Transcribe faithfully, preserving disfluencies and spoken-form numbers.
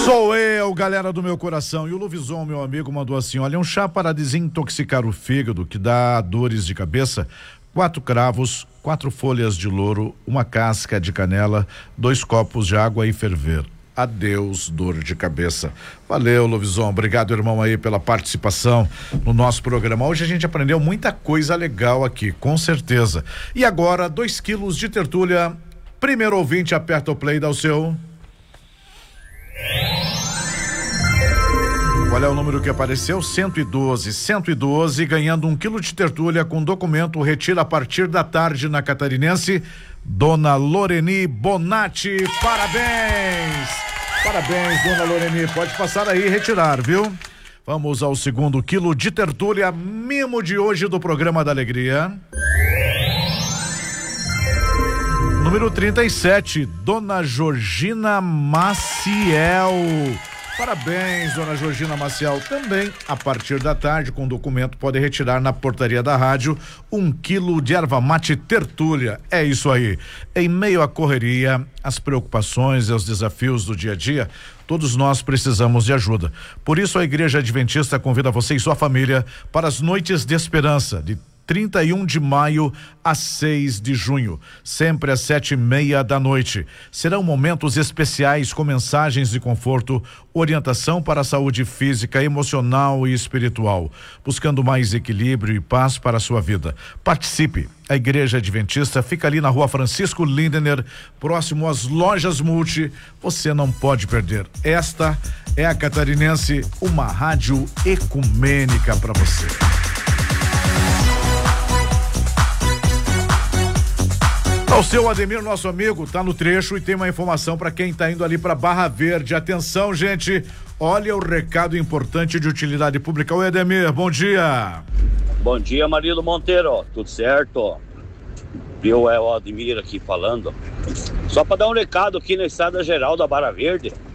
Sou eu, galera do meu coração. E o Luvison, meu amigo, mandou assim: olha, um chá para desintoxicar o fígado que dá dores de cabeça, quatro cravos, quatro folhas de louro, uma casca de canela, dois copos de água e ferver. Adeus, dor de cabeça. Valeu, Luvison. Obrigado, irmão, aí pela participação no nosso programa. Hoje a gente aprendeu muita coisa legal aqui, com certeza. E agora, dois quilos de tertúlia. Primeiro ouvinte, aperta o play, dá o seu. Qual é o número que apareceu? cento e doze, cento e doze, ganhando um quilo de tertúlia com documento, retira a partir da tarde na Catarinense. Dona Loreni Bonatti, parabéns! Parabéns, dona Loreni, pode passar aí e retirar, viu? Vamos ao segundo quilo de tertúlia, mimo de hoje do programa da Alegria. Número trinta e sete, Dona Georgina Maciel. Parabéns, dona Georgina Maciel. Também, a partir da tarde, com documento, pode retirar na portaria da rádio um quilo de erva mate tertúlia. É isso aí. Em meio à correria, às preocupações e aos desafios do dia a dia, todos nós precisamos de ajuda. Por isso, a Igreja Adventista convida você e sua família para as Noites de Esperança, de trinta e um de maio a seis de junho, sempre às sete e meia da noite. Serão momentos especiais com mensagens de conforto, orientação para a saúde física, emocional e espiritual, buscando mais equilíbrio e paz para a sua vida. Participe. A Igreja Adventista fica ali na Rua Francisco Lindener, próximo às Lojas Multi. Você não pode perder. Esta é a Catarinense, uma rádio ecumênica para você. O seu Ademir, nosso amigo, tá no trecho e tem uma informação para quem tá indo ali para Barra Verde. Atenção, gente, olha o recado importante de utilidade pública. Oi, Ademir, bom dia. Bom dia, Marido Monteiro, tudo certo? Eu é o Ademir aqui falando. Só para dar um recado aqui na Estrada Geral da Barra Verde,